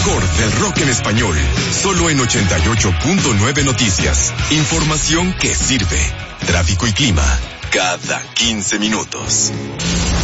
mejor del rock en español, solo en 88.9 Noticias. Información que sirve. Tráfico y clima cada 15 minutos.